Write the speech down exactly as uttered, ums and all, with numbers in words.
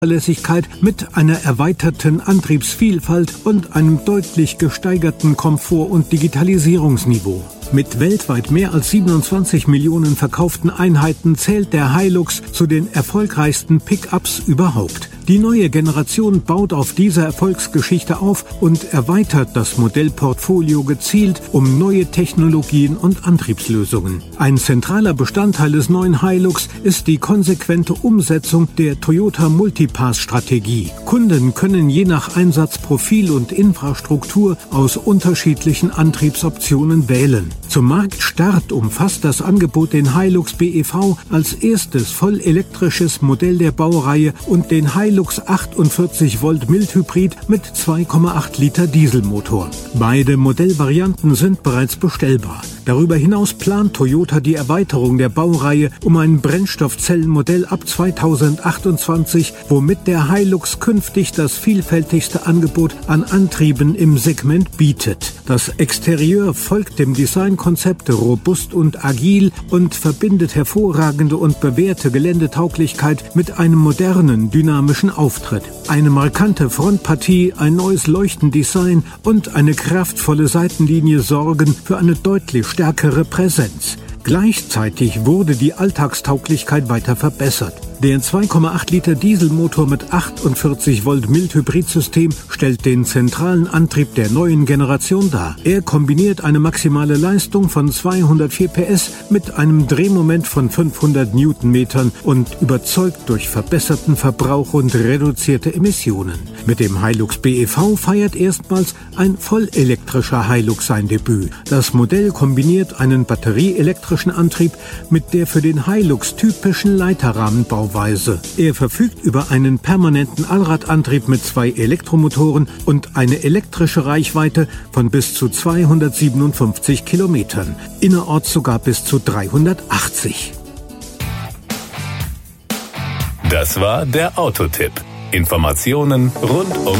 Zuverlässigkeit mit einer erweiterten Antriebsvielfalt und einem deutlich gesteigerten Komfort- und Digitalisierungsniveau. Mit weltweit mehr als siebenundzwanzig Millionen verkauften Einheiten zählt der Hilux zu den erfolgreichsten Pickups überhaupt. Die neue Generation baut auf dieser Erfolgsgeschichte auf und erweitert das Modellportfolio gezielt um neue Technologien und Antriebslösungen. Ein zentraler Bestandteil des neuen Hilux ist die konsequente Umsetzung der Toyota Multipass-Strategie. Kunden können je nach Einsatzprofil und Infrastruktur aus unterschiedlichen Antriebsoptionen wählen. Zum Marktstart umfasst das Angebot den Hilux B E V als erstes vollelektrisches Modell der Baureihe und den Hilux achtundvierzig Volt Mildhybrid mit zwei Komma acht Liter Dieselmotor. Beide Modellvarianten sind bereits bestellbar. Darüber hinaus plant Toyota die Erweiterung der Baureihe um ein Brennstoffzellenmodell ab zweitausendachtundzwanzig, womit der Hilux künftig das vielfältigste Angebot an Antrieben im Segment bietet. Das Exterieur folgt dem Designkonzept robust und agil und verbindet hervorragende und bewährte Geländetauglichkeit mit einem modernen, dynamischen Auftritt. Eine markante Frontpartie, ein neues Leuchtendesign und eine kraftvolle Seitenlinie sorgen für eine deutlich stärkere Präsenz. Gleichzeitig wurde die Alltagstauglichkeit weiter verbessert. Der zwei Komma acht Liter Dieselmotor mit achtundvierzig Volt Mildhybridsystem stellt den zentralen Antrieb der neuen Generation dar. Er kombiniert eine maximale Leistung von zweihundertvier P S mit einem Drehmoment von fünfhundert Newtonmetern und überzeugt durch verbesserten Verbrauch und reduzierte Emissionen. Mit dem Hilux B E V feiert erstmals ein vollelektrischer Hilux sein Debüt. Das Modell kombiniert einen batterieelektrischen Antrieb mit der für den Hilux typischen Leiterrahmenbauweise. Er verfügt über einen permanenten Allradantrieb mit zwei Elektromotoren und eine elektrische Reichweite von bis zu zweihundertsiebenundfünfzig Kilometern, innerorts sogar bis zu dreihundertachtzig. Das war der Autotipp. Informationen rund um